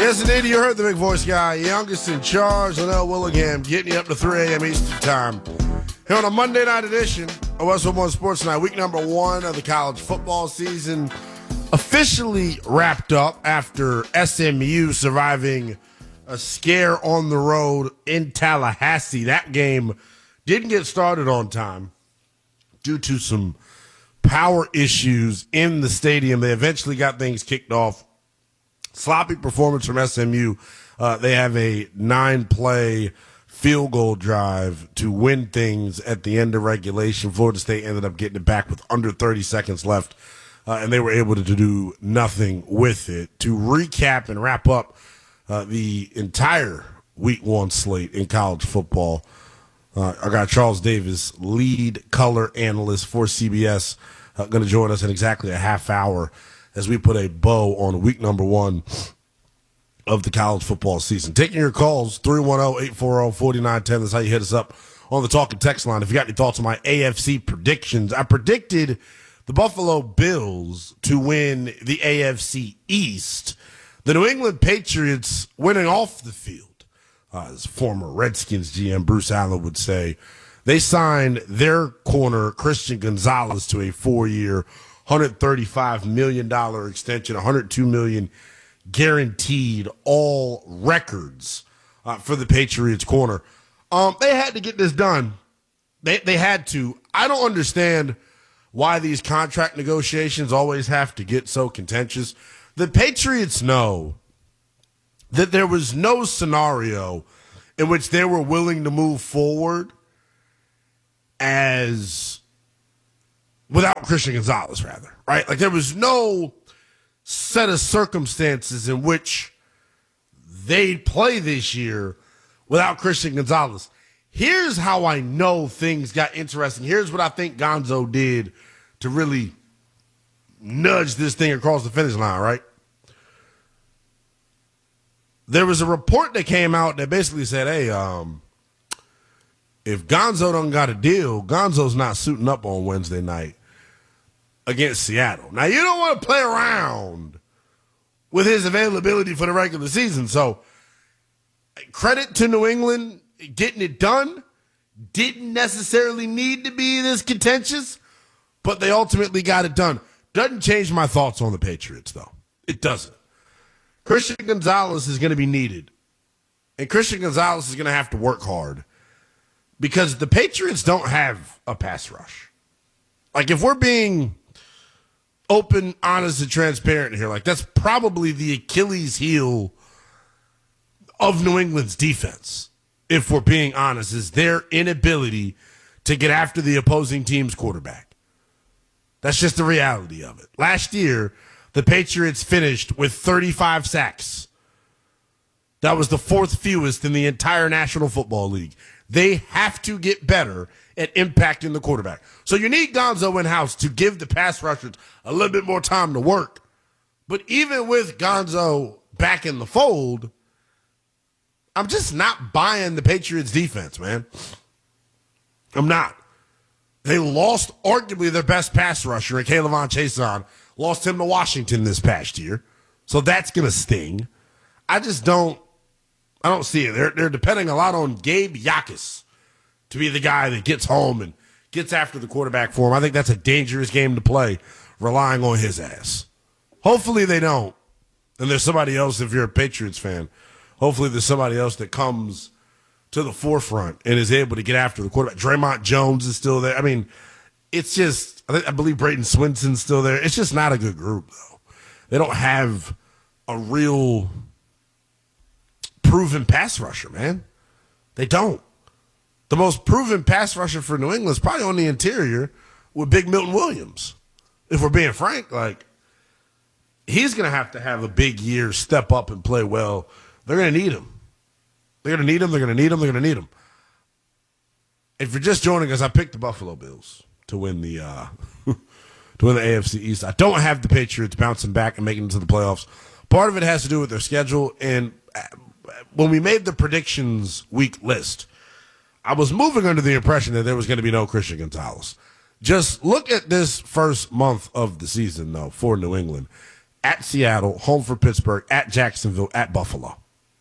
Yes, indeed, you heard the big voice guy, youngest in charge, Linnell Willingham, getting you up to 3 a.m. Eastern Time. Here on a Monday night edition of West One Sports Night, week number 1 of the college football season officially wrapped up after SMU surviving a scare on the road in Tallahassee. That game didn't get started on time due to some power issues in the stadium. They eventually got things kicked off. Sloppy performance from SMU. They have a 9-play field goal drive to win things at the end of regulation. Florida State ended up getting it back with under 30 seconds left, and they were able to do nothing with it. To recap and wrap up the entire week 1 slate in college football, I got Charles Davis, lead color analyst for CBS, going to join us in exactly a half hour as we put a bow on week number 1 of the college football season. Taking your calls, 310-840-4910. That's how you hit us up on the talk and text line. If you got any thoughts on my AFC predictions, I predicted the Buffalo Bills to win the AFC East. The New England Patriots winning off the field, as former Redskins GM Bruce Allen would say. They signed their corner, Christian Gonzalez, to a 4-year, $135 million extension, $102 million guaranteed, all records for the Patriots corner. They had to get this done. They had to. I don't understand why these contract negotiations always have to get so contentious. The Patriots know that there was no scenario in which they were willing to move forward without Christian Gonzalez, rather, right? Like, there was no set of circumstances in which they'd play this year without Christian Gonzalez. Here's how I know things got interesting. Here's what I think Gonzo did to really nudge this thing across the finish line, right? There was a report that came out that basically said, hey, if Gonzo don't got a deal, Gonzo's not suiting up on Wednesday night against Seattle. Now, you don't want to play around with his availability for the regular season. So, credit to New England getting it done. Didn't necessarily need to be this contentious, but they ultimately got it done. Doesn't change my thoughts on the Patriots, though. It doesn't. Christian Gonzalez is going to be needed, and Christian Gonzalez is going to have to work hard because the Patriots don't have a pass rush. Like, if we're being open, honest, and transparent here, like, that's probably the Achilles heel of New England's defense, if we're being honest, is their inability to get after the opposing team's quarterback. That's just the reality of it. Last year, the Patriots finished with 35 sacks. That was the 4th fewest in the entire National Football League. They have to get better at impacting the quarterback. So you need Gonzo in-house to give the pass rushers a little bit more time to work. But even with Gonzo back in the fold, I'm just not buying the Patriots defense, man. I'm not. They lost arguably their best pass rusher in K'Lavon Chaisson. Lost him to Washington this past year. So that's going to sting. I don't see it. They're depending a lot on Gabe Yakus to be the guy that gets home and gets after the quarterback for him. I think that's a dangerous game to play, relying on his ass. Hopefully they don't. And there's somebody else, if you're a Patriots fan, hopefully there's somebody else that comes to the forefront and is able to get after the quarterback. Draymond Jones is still there. I mean, it's just, I believe Brayden Swinson's still there. It's just not a good group, though. They don't have a real proven pass rusher, man. They don't. The most proven pass rusher for New England is probably on the interior with Big Milton Williams. If we're being frank, like, he's going to have a big year, step up and play well. They're going to need him. They're going to need him. They're going to need him. They're going to need him. If you're just joining us, I picked the Buffalo Bills to win the AFC East. I don't have the Patriots bouncing back and making it to the playoffs. Part of it has to do with their schedule. And when we made the predictions week list, I was moving under the impression that there was going to be no Christian Gonzalez. Just look at this first month of the season, though, for New England. at Seattle, home for Pittsburgh, at Jacksonville, at Buffalo.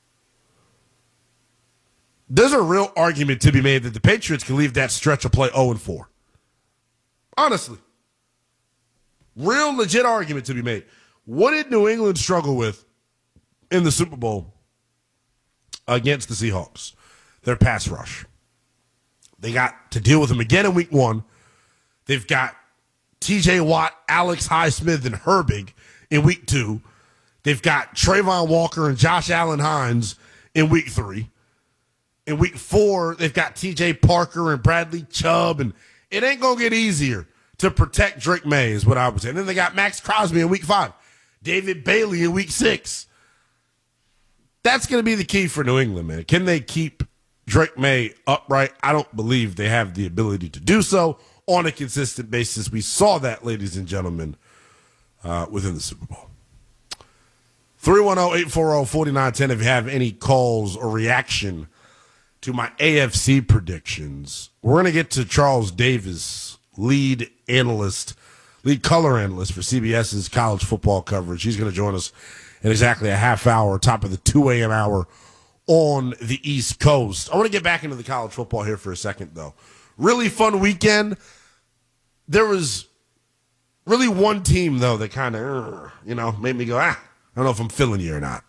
There's a real argument to be made that the Patriots can leave that stretch of play 0-4. Honestly. Real legit argument to be made. What did New England struggle with in the Super Bowl against the Seahawks? Their pass rush. They got to deal with them again in week 1. They've got TJ Watt, Alex Highsmith, and Herbig in week 2. They've got Trayvon Walker and Josh Allen Hines in week 3. In week 4, they've got TJ Parker and Bradley Chubb, and it ain't going to get easier to protect Drake May is what I would say. And then they got Max Crosby in week 5, David Bailey in week 6. That's going to be the key for New England, man. Can they keep Drake May upright? I don't believe they have the ability to do so on a consistent basis. We saw that, ladies and gentlemen, within the Super Bowl. 310-840-4910 if you have any calls or reaction to my AFC predictions. We're going to get to Charles Davis, lead color analyst for CBS's college football coverage. He's going to join us in exactly a half hour, top of the 2 a.m. hour on the East Coast. I want to get back into the college football here for a second, though. Really fun weekend. There was really one team, though, that kind of, made me go, I don't know if I'm feeling you or not.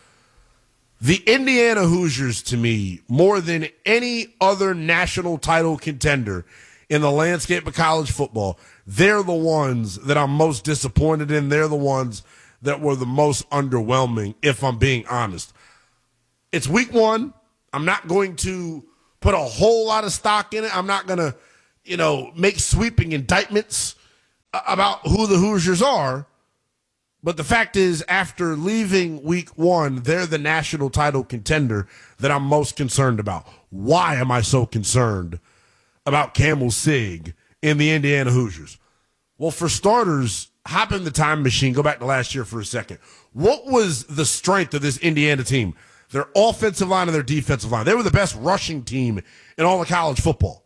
The Indiana Hoosiers, to me, more than any other national title contender in the landscape of college football, they're the ones that I'm most disappointed in. They're the ones that were the most underwhelming, if I'm being honest. It's week 1. I'm not going to put a whole lot of stock in it. I'm not going to, make sweeping indictments about who the Hoosiers are. But the fact is, after leaving week 1, they're the national title contender that I'm most concerned about. Why am I so concerned about Camel Sig and the Indiana Hoosiers? Well, for starters, hop in the time machine, go back to last year for a second. What was the strength of this Indiana team? Their offensive line and their defensive line. They were the best rushing team in all of college football.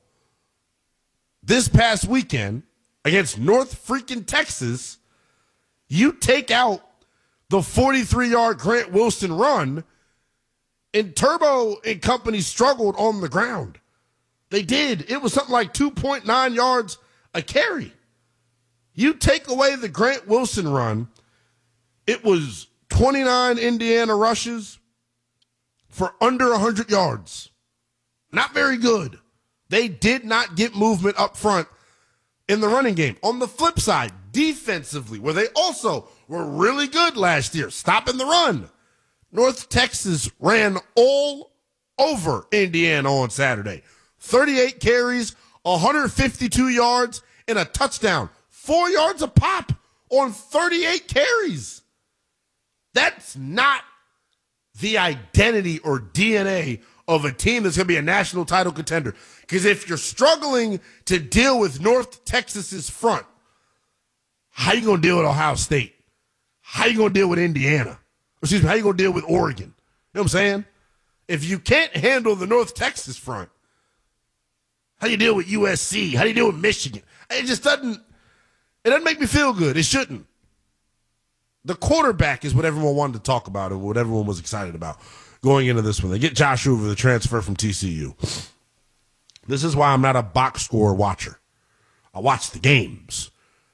This past weekend, against North freaking Texas, you take out the 43-yard Grant Wilson run, and Turbo and company struggled on the ground. They did. It was something like 2.9 yards a carry. You take away the Grant Wilson run, it was 29 Indiana rushes for under 100 yards. Not very good. They did not get movement up front in the running game. On the flip side, defensively, where they also were really good last year, stopping the run, North Texas ran all over Indiana on Saturday. 38 carries, 152 yards, and a touchdown. 4 yards a pop on 38 carries. That's not the identity or DNA of a team that's going to be a national title contender. Because if you're struggling to deal with North Texas's front, how you going to deal with Ohio State? How you going to deal with Indiana? Excuse me, how you going to deal with Oregon? You know what I'm saying? If you can't handle the North Texas front, how do you deal with USC? How do you deal with Michigan? It just doesn't make me feel good. It shouldn't. The quarterback is what everyone wanted to talk about and what everyone was excited about going into this one. They get Josh Hoover, the transfer from TCU. This is why I'm not a box score watcher. I watch the games.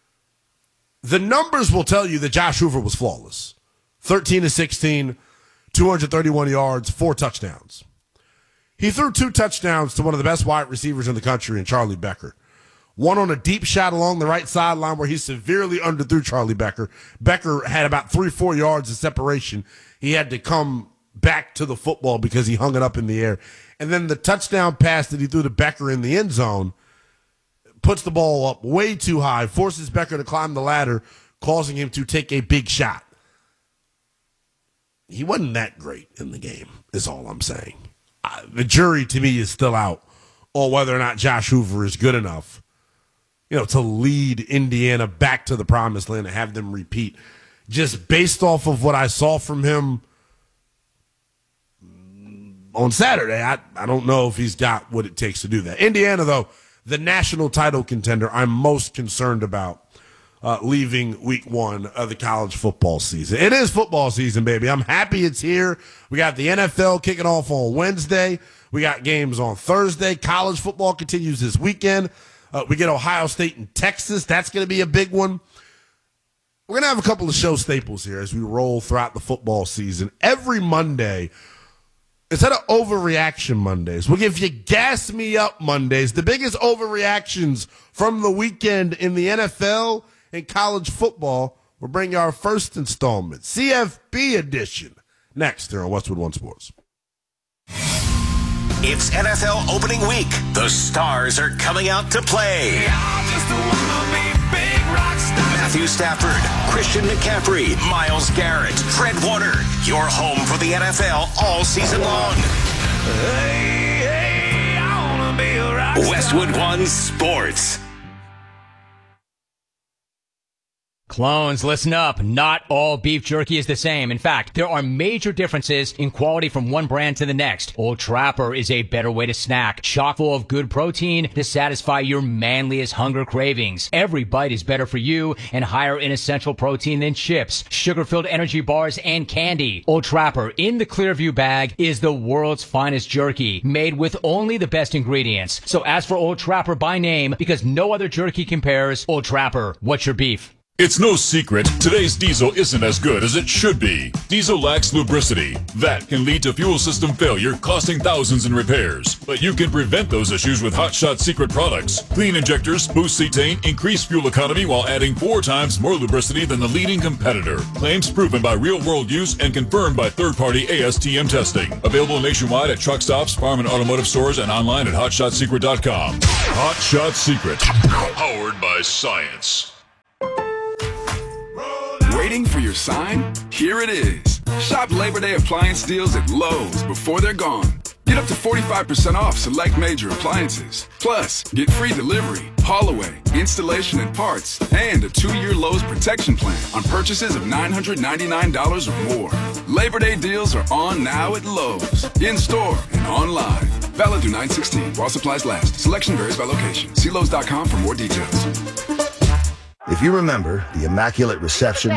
The numbers will tell you that Josh Hoover was flawless. 13-16, 231 yards, 4 touchdowns. He threw 2 touchdowns to one of the best wide receivers in the country in Charlie Becker. One on a deep shot along the right sideline where he severely underthrew Charlie Becker. Becker had about 3-4 yards of separation. He had to come back to the football because he hung it up in the air. And then the touchdown pass that he threw to Becker in the end zone puts the ball up way too high, forces Becker to climb the ladder, causing him to take a big shot. He wasn't that great in the game, is all I'm saying. The jury, to me, is still out on whether or not Josh Hoover is good enough, to lead Indiana back to the promised land and have them repeat. Just based off of what I saw from him on Saturday, I don't know if he's got what it takes to do that. Indiana, though, the national title contender I'm most concerned about leaving week one of the college football season. It is football season, baby. I'm happy it's here. We got the NFL kicking off on Wednesday. We got games on Thursday. College football continues this weekend. We get Ohio State and Texas. That's going to be a big one. We're going to have a couple of show staples here as we roll throughout the football season. Every Monday, instead of overreaction Mondays, we'll give you Gas Me Up Mondays, the biggest overreactions from the weekend in the NFL and college football. We'll bring you our first installment, CFB edition, next here on Westwood One Sports. It's NFL opening week. The stars are coming out to play. Matthew Stafford, Christian McCaffrey, Myles Garrett, Fred Warner. Your home for the NFL all season long. Hey, I wanna be a rock star. Westwood One Sports. Clones, listen up. Not all beef jerky is the same. In fact, there are major differences in quality from one brand to the next. Old Trapper is a better way to snack, chock full of good protein to satisfy your manliest hunger cravings. Every bite is better for you and higher in essential protein than chips, sugar-filled energy bars, and candy. Old Trapper in the Clearview bag is the world's finest jerky, made with only the best ingredients. So ask for Old Trapper by name because no other jerky compares. Old Trapper, what's your beef? It's no secret, today's diesel isn't as good as it should be. Diesel lacks lubricity. That can lead to fuel system failure, costing thousands in repairs. But you can prevent those issues with Hot Shot Secret products. Clean injectors, boost cetane, increase fuel economy while adding 4 times more lubricity than the leading competitor. Claims proven by real-world use and confirmed by third-party ASTM testing. Available nationwide at truck stops, farm and automotive stores, and online at HotShotSecret.com. Hot Shot Secret. Powered by science. Waiting for your sign? Here it is. Shop Labor Day appliance deals at Lowe's before they're gone. Get up to 45% off select major appliances. Plus, get free delivery, haul away, installation and parts, and a 2-year Lowe's protection plan on purchases of $999 or more. Labor Day deals are on now at Lowe's, in-store and online. Valid through 9/16 while supplies last. Selection varies by location. See Lowe's.com for more details. If you remember the immaculate reception,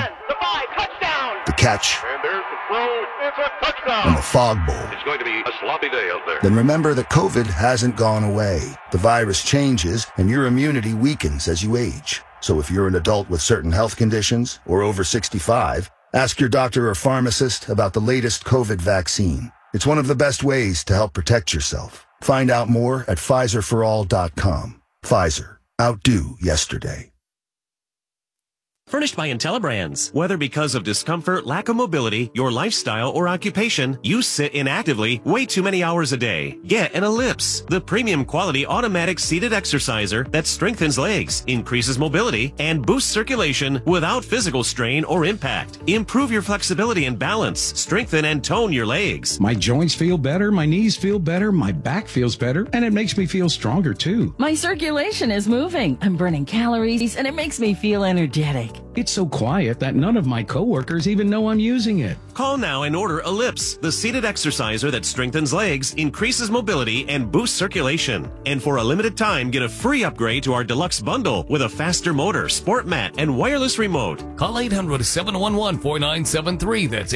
the catch, and there's the throw. It's a touchdown. and the fog bowl, It's going to be a sloppy day out there. then remember that COVID hasn't gone away. The virus changes and your immunity weakens as you age. So if you're an adult with certain health conditions or over 65, ask your doctor or pharmacist about the latest COVID vaccine. It's one of the best ways to help protect yourself. Find out more at PfizerForAll.com. Pfizer. Outdo yesterday. Furnished by IntelliBrands. Whether because of discomfort, lack of mobility, your lifestyle, or occupation, you sit inactively way too many hours a day. Get an Ellipse, the premium quality automatic seated exerciser that strengthens legs, increases mobility, and boosts circulation without physical strain or impact. Improve your flexibility and balance, strengthen and tone your legs. My joints feel better, my knees feel better, my back feels better, and it makes me feel stronger too. My circulation is moving. I'm burning calories, and it makes me feel energetic. It's so quiet that none of my coworkers even know I'm using it. Call now and order Ellipse, the seated exerciser that strengthens legs, increases mobility, and boosts circulation. And for a limited time, get a free upgrade to our deluxe bundle with a faster motor, sport mat, and wireless remote. Call 800-711-4973. That's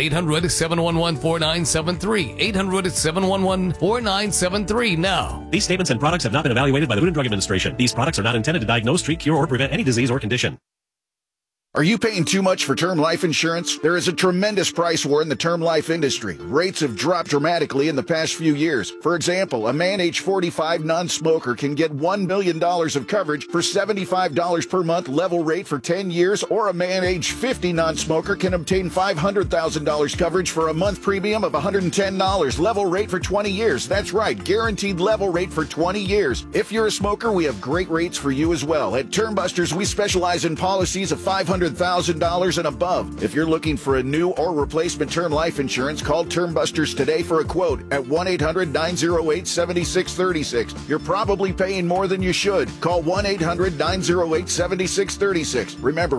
800-711-4973. 800-711-4973 now. These statements and products have not been evaluated by the Food and Drug Administration. These products are not intended to diagnose, treat, cure, or prevent any disease or condition. Are you paying too much for term life insurance? There is a tremendous price war in the term life industry. Rates have dropped dramatically in the past few years. For example, a man age 45 non-smoker can get $1 million of coverage for $75 per month level rate for 10 years, or a man age 50 non-smoker can obtain $500,000 coverage for a month premium of $110 level rate for 20 years. That's right, guaranteed level rate for 20 years. If you're a smoker, we have great rates for you as well. At Termbusters, we specialize in policies of $500,000 and above. If you're looking for a new or replacement term life insurance, call Termbusters today for a quote at 1-800-908-7636. You're probably paying more than you should. Call 1-800-908-7636. Remember,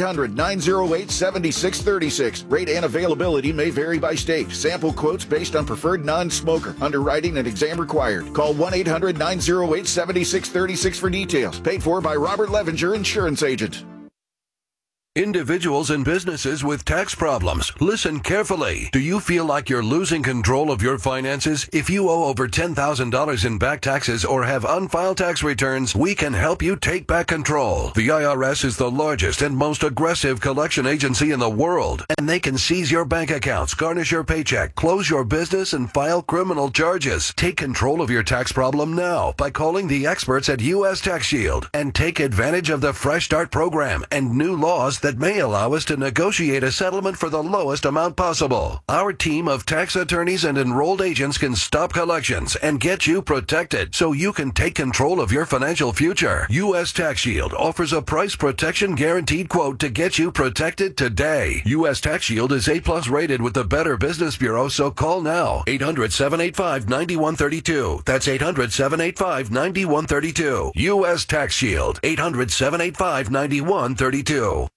1-800-908-7636. Rate and availability may vary by state. Sample quotes based on preferred non-smoker. Underwriting and exam required. Call 1-800-908-7636 for details. Paid for by Robert Levinger, insurance agent. Individuals and businesses with tax problems, listen carefully. Do you feel like you're losing control of your finances? If you owe over $10,000 in back taxes or have unfiled tax returns, we can help you take back control. The IRS is the largest and most aggressive collection agency in the world, and they can seize your bank accounts, garnish your paycheck, close your business, and file criminal charges. Take control of your tax problem now by calling the experts at U.S. Tax Shield and take advantage of the Fresh Start program and new laws that may allow us to negotiate a settlement for the lowest amount possible. Our team of tax attorneys and enrolled agents can stop collections and get you protected so you can take control of your financial future. U.S. Tax Shield offers a price protection guaranteed quote to get you protected today. U.S. Tax Shield is A+ rated with the Better Business Bureau, so call now. 800-785-9132. That's 800-785-9132. U.S. Tax Shield. 800-785-9132.